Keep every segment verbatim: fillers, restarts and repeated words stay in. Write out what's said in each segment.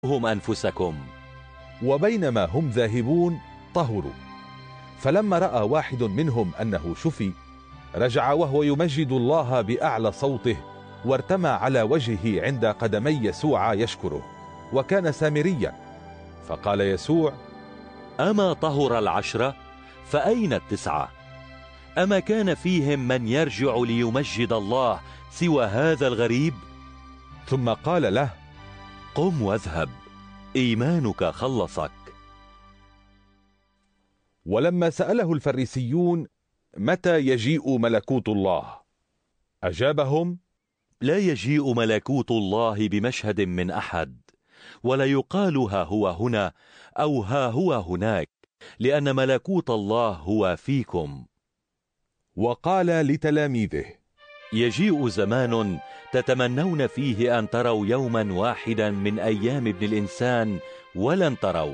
هم أنفسكم. وبينما هم ذاهبون طهروا، فلما رأى واحد منهم أنه شفي رجع وهو يمجد الله بأعلى صوته، وارتمى على وجهه عند قدمي يسوع يشكره، وكان سامريا. فقال يسوع: أما طهر العشرة؟ فأين التسعة؟ أما كان فيهم من يرجع ليمجد الله سوى هذا الغريب؟ ثم قال له: قم واذهب، إيمانك خلصك. ولما سأله الفريسيون: متى يجيء ملكوت الله؟ أجابهم: لا يجيء ملكوت الله بمشهد من أحد، ولا يقال ها هو هنا أو ها هو هناك، لأن ملكوت الله هو فيكم. وقال لتلاميذه: يجيء زمان تتمنون فيه أن تروا يوما واحدا من أيام ابن الإنسان ولن تروا،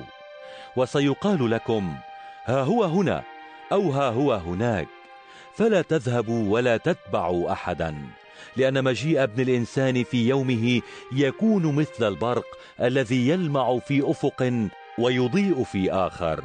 وسيقال لكم ها هو هنا أو ها هو هناك، فلا تذهبوا ولا تتبعوا أحدا، لأن مجيء ابن الإنسان في يومه يكون مثل البرق الذي يلمع في أفق ويضيء في آخر.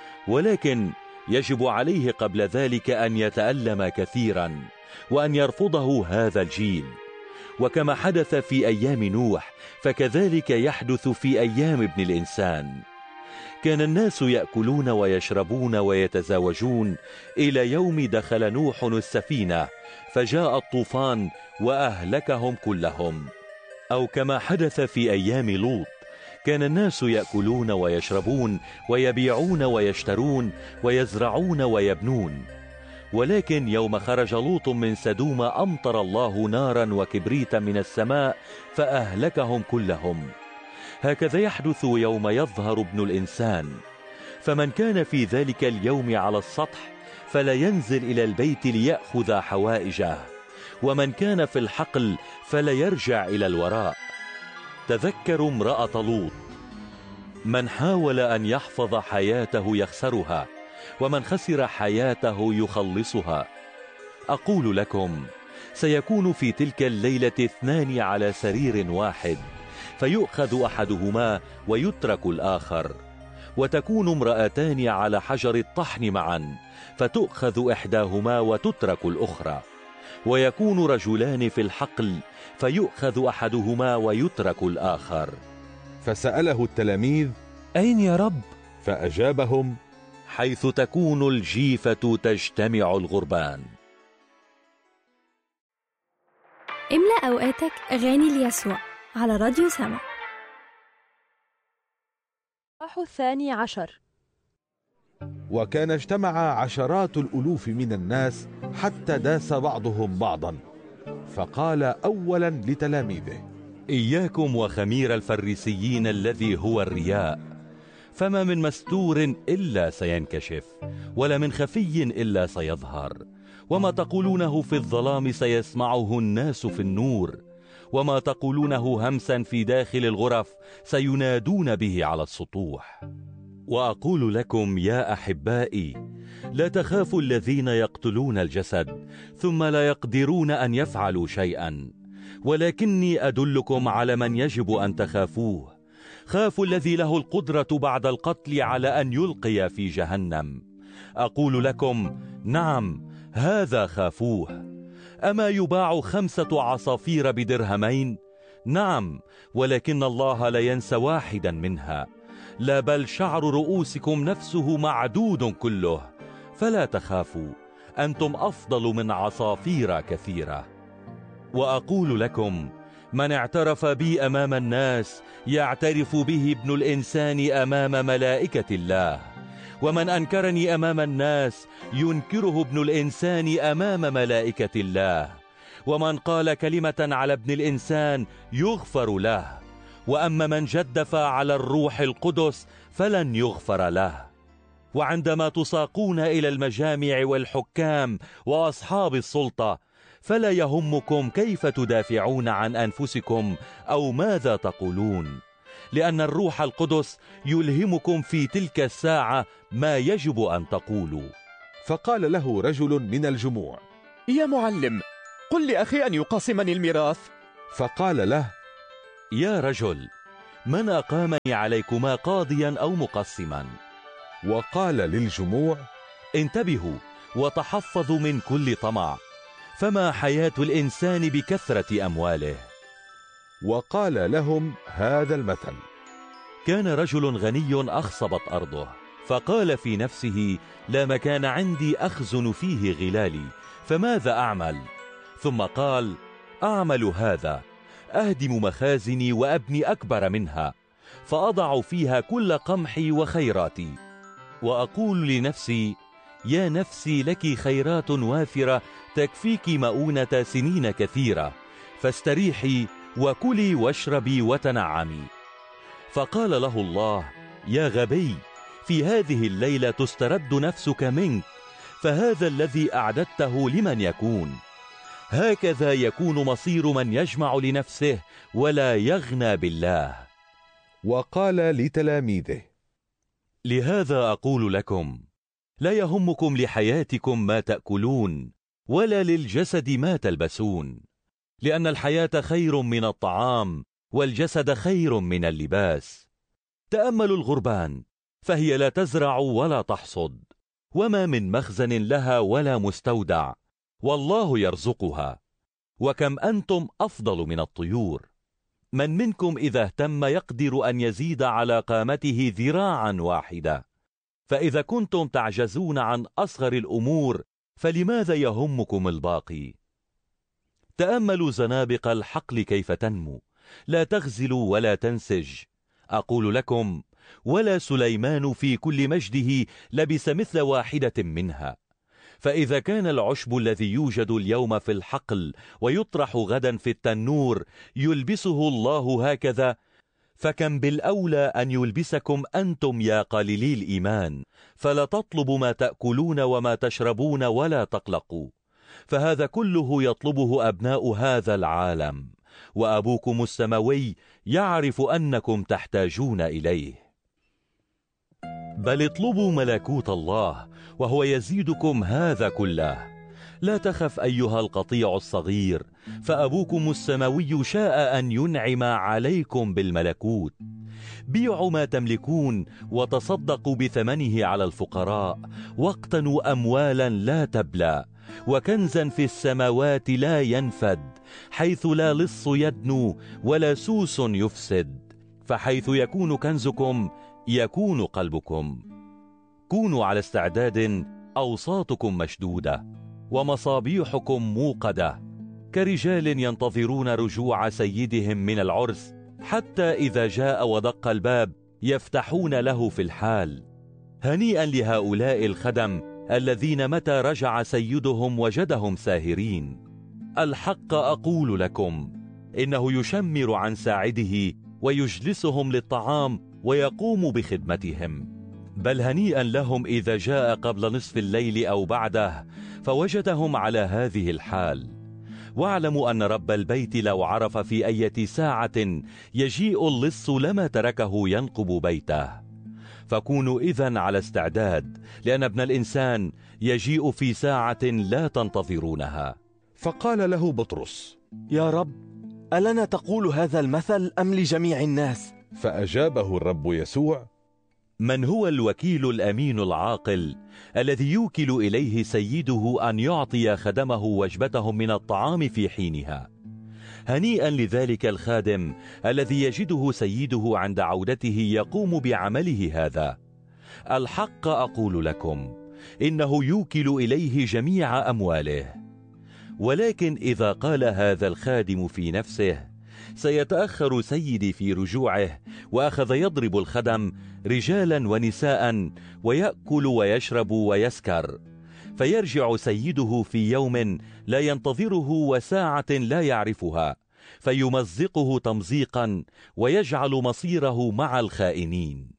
ولكن يجب عليه قبل ذلك أن يتألم كثيرا، وأن يرفضه هذا الجيل. وكما حدث في أيام نوح فكذلك يحدث في أيام ابن الإنسان. كان الناس يأكلون ويشربون ويتزاوجون إلى يوم دخل نوح السفينة فجاء الطوفان وأهلكهم كلهم. أو كما حدث في أيام لوط، كان الناس يأكلون ويشربون ويبيعون ويشترون ويزرعون ويبنون. ولكن يوم خرج لوط من سدوم أمطر الله نارا وكبريتا من السماء فأهلكهم كلهم. هكذا يحدث يوم يظهر ابن الإنسان. فمن كان في ذلك اليوم على السطح فلا ينزل إلى البيت ليأخذ حوائجه، ومن كان في الحقل فلا يرجع إلى الوراء. تذكروا امرأة لوط. من حاول أن يحفظ حياته يخسرها، ومن خسر حياته يخلصها. أقول لكم سيكون في تلك الليلة اثنان على سرير واحد، فيؤخذ أحدهما ويترك الآخر، وتكون امرأتان على حجر الطحن معا، فتؤخذ إحداهما وتترك الأخرى، ويكون رجلان في الحقل، فيؤخذ أحدهما ويترك الآخر. فسأله التلاميذ: أين يا رب؟ فأجابهم: حيث تكون الجيفة تجتمع الغربان. املأ أوقاتك أغاني ليسوع على راديو سما. الصباح الثاني عشر. وكان اجتمع عشرات الألوف من الناس حتى داس بعضهم بعضا. فقال أولا لتلاميذه: إياكم وخمير الفريسيين الذي هو الرياء، فما من مستور إلا سينكشف، ولا من خفي إلا سيظهر. وما تقولونه في الظلام سيسمعه الناس في النور، وما تقولونه همسا في داخل الغرف سينادون به على السطوح. وأقول لكم يا أحبائي، لا تخافوا الذين يقتلون الجسد ثم لا يقدرون أن يفعلوا شيئا، ولكني أدلكم على من يجب أن تخافوه. خافوا الذي له القدرة بعد القتل على أن يلقي في جهنم. أقول لكم نعم، هذا خافوه. أما يباع خمسة عصافير بدرهمين؟ نعم، ولكن الله لا ينسى واحدا منها. لا بل شعر رؤوسكم نفسه معدود كله. فلا تخافوا، أنتم أفضل من عصافير كثيرة. وأقول لكم من اعترف بي أمام الناس يعترف به ابن الإنسان أمام ملائكة الله، ومن أنكرني أمام الناس ينكره ابن الإنسان أمام ملائكة الله. ومن قال كلمة على ابن الإنسان يغفر له، وأما من جدف على الروح القدس فلن يغفر له. وعندما تساقون إلى المجامع والحكام وأصحاب السلطة فلا يهمكم كيف تدافعون عن أنفسكم أو ماذا تقولون، لأن الروح القدس يلهمكم في تلك الساعة ما يجب أن تقولوا. فقال له رجل من الجموع: يا معلم، قل لأخي أن يقاسمني الميراث. فقال له: يا رجل، من أقامني عليكما قاضيا أو مقسما؟ وقال للجموع: انتبهوا وتحفظوا من كل طمع، فما حياة الإنسان بكثرة أمواله. وقال لهم هذا المثل: كان رجل غني أخصبت أرضه، فقال في نفسه: لا مكان عندي أخزن فيه غلالي، فماذا أعمل؟ ثم قال: أعمل هذا، أهدم مخازني وأبني أكبر منها، فأضع فيها كل قمحي وخيراتي، وأقول لنفسي: يا نفسي لك خيرات وافرة تكفيك مؤونة سنين كثيرة، فاستريحي وكلي واشربي وتنعمي. فقال له الله: يا غبي، في هذه الليلة تسترد نفسك منك، فهذا الذي أعددته لمن يكون. هكذا يكون مصير من يجمع لنفسه ولا يغنى بالله. وقال لتلاميذه: لهذا أقول لكم: لا يهمكم لحياتكم ما تأكلون، ولا للجسد ما تلبسون، لأن الحياة خير من الطعام، والجسد خير من اللباس. تأملوا الغربان، فهي لا تزرع ولا تحصد، وما من مخزن لها ولا مستودع، والله يرزقها. وكم أنتم أفضل من الطيور. من منكم إذا اهتم يقدر أن يزيد على قامته ذراعا واحدة، فإذا كنتم تعجزون عن أصغر الأمور، فلماذا يهمكم الباقي؟ تأملوا زنابق الحقل كيف تنمو، لا تغزل ولا تنسج. أقول لكم: ولا سليمان في كل مجده لبس مثل واحدة منها. فإذا كان العشب الذي يوجد اليوم في الحقل ويطرح غدا في التنور يلبسه الله هكذا، فكم بالأولى أن يلبسكم أنتم يا قليلي الإيمان. فلا تطلبوا ما تأكلون وما تشربون ولا تقلقوا، فهذا كله يطلبه أبناء هذا العالم، وأبوكم السماوي يعرف أنكم تحتاجون إليه. بل اطلبوا ملكوت الله وهو يزيدكم هذا كله. لا تخف أيها القطيع الصغير، فأبوكم السماوي شاء أن ينعم عليكم بالملكوت. بيعوا ما تملكون وتصدقوا بثمنه على الفقراء، واقتنوا أموالا لا تبلى، وكنزا في السماوات لا ينفد، حيث لا لص يدنو ولا سوس يفسد. فحيث يكون كنزكم يكون قلبكم. كونوا على استعداد، أوساطكم مشدودة ومصابيحكم موقدة، كرجال ينتظرون رجوع سيدهم من العرس، حتى إذا جاء ودق الباب يفتحون له في الحال. هنيئا لهؤلاء الخدم الذين متى رجع سيدهم وجدهم ساهرين. الحق أقول لكم: إنه يشمر عن ساعده ويجلسهم للطعام ويقوم بخدمتهم. بل هنيئا لهم إذا جاء قبل نصف الليل أو بعده فوجدهم على هذه الحال. واعلموا أن رب البيت لو عرف في أي ساعة يجيء اللص لما تركه ينقب بيته. فكونوا إذن على استعداد، لأن ابن الإنسان يجيء في ساعة لا تنتظرونها. فقال له بطرس: يا رب، ألنا تقول هذا المثل أم لجميع الناس؟ فأجابه الرب يسوع: من هو الوكيل الأمين العاقل الذي يوكل إليه سيده أن يعطي خدمه وجبتهم من الطعام في حينها؟ هنيئا لذلك الخادم الذي يجده سيده عند عودته يقوم بعمله هذا. الحق أقول لكم: إنه يوكل إليه جميع أمواله. ولكن إذا قال هذا الخادم في نفسه: سيتأخر سيدي في رجوعه، وأخذ يضرب الخدم رجالا ونساء ويأكل ويشرب ويسكر، فيرجع سيده في يوم لا ينتظره وساعة لا يعرفها، فيمزقه تمزيقا ويجعل مصيره مع الخائنين.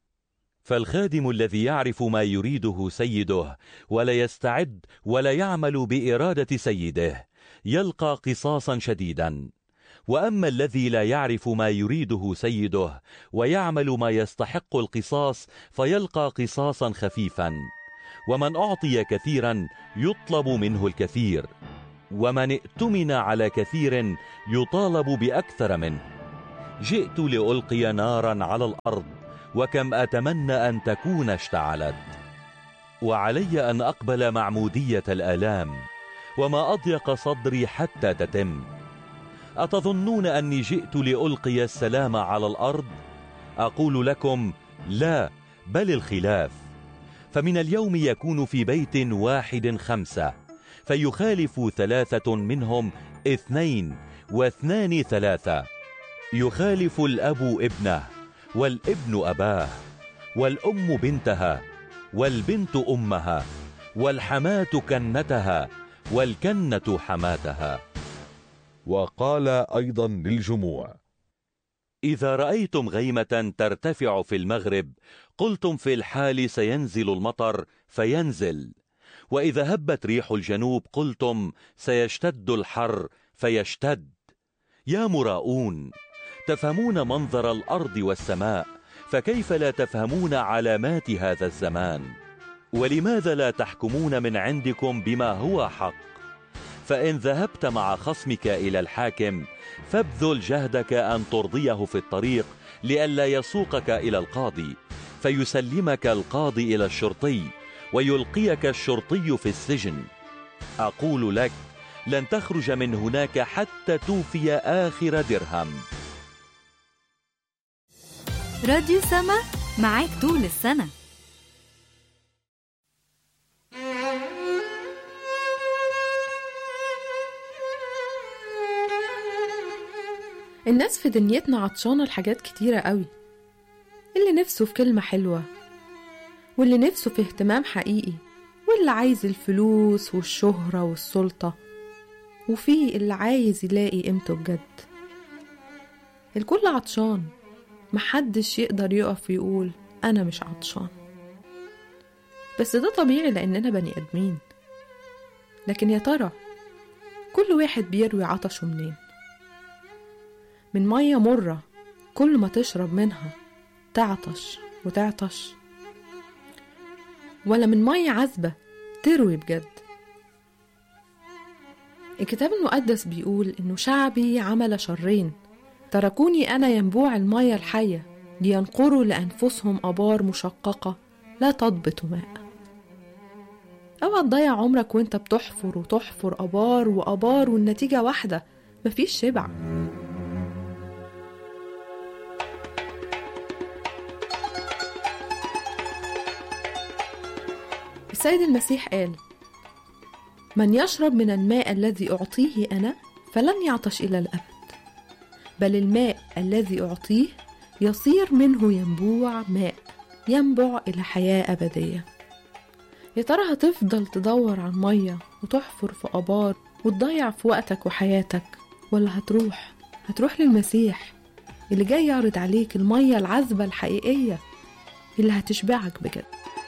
فالخادم الذي يعرف ما يريده سيده ولا يستعد ولا يعمل بإرادة سيده يلقى قصاصا شديدا. وأما الذي لا يعرف ما يريده سيده ويعمل ما يستحق القصاص فيلقى قصاصا خفيفا. ومن أعطي كثيرا يطلب منه الكثير، ومن ائتمن على كثير يطالب بأكثر منه. جئت لألقي نارا على الأرض، وكم أتمنى أن تكون اشتعلت. وعلي أن أقبل معمودية الآلام، وما أضيق صدري حتى تتم. أتظنون أني جئت لألقي السلام على الأرض؟ أقول لكم لا، بل الخلاف. فمن اليوم يكون في بيت واحد خمسة، فيخالف ثلاثة منهم اثنين، واثنان ثلاثة. يخالف الأب ابنه، والابن أباه، والأم بنتها، والبنت أمها، والحماة كنتها، والكنة حماتها. وقال أيضا للجموع: إذا رأيتم غيمة ترتفع في المغرب، قلتم في الحال سينزل المطر، فينزل. وإذا هبت ريح الجنوب، قلتم سيشتد الحر، فيشتد. يا مراؤون، تفهمون منظر الأرض والسماء، فكيف لا تفهمون علامات هذا الزمان؟ ولماذا لا تحكمون من عندكم بما هو حق؟ فإن ذهبت مع خصمك إلى الحاكم، فابذل جهدك أن ترضيه في الطريق، لئلا يسوقك إلى القاضي، فيسلمك القاضي إلى الشرطي، ويلقيك الشرطي في السجن. أقول لك، لن تخرج من هناك حتى توفي آخر درهم. راديو سما، معاك طول السنة. الناس في دنيتنا عطشانة لحاجات كتيرة قوي، اللي نفسه في كلمة حلوة، واللي نفسه في اهتمام حقيقي، واللي عايز الفلوس والشهرة والسلطة، وفي اللي عايز يلاقي قيمته بجد. الكل عطشان، محدش يقدر يقف ويقول أنا مش عطشان. بس ده طبيعي لأننا بني أدمين. لكن يا ترى كل واحد بيروي عطشه منين؟ من مية مرة كل ما تشرب منها تعطش وتعطش، ولا من مية عذبة تروي بجد؟ الكتاب المقدس بيقول إنه شعبي عمل شرين، تركوني أنا ينبوع المية الحية، لينقروا لأنفسهم أبار مشققة لا تضبط ماء. اوعى تضيع عمرك وانت بتحفر وتحفر أبار وأبار، والنتيجة واحدة، مفيش شبع. السيد المسيح قال: من يشرب من الماء الذي أعطيه أنا فلن يعطش إلى الأبد، بل الماء الذي أعطيه يصير منه ينبوع ماء ينبع إلى حياة أبدية. يا ترى هتفضل تدور عن مية وتحفر في أبار وتضيع في وقتك وحياتك، ولا هتروح هتروح للمسيح اللي جاي يعرض عليك المية العذبة الحقيقية اللي هتشبعك بجد؟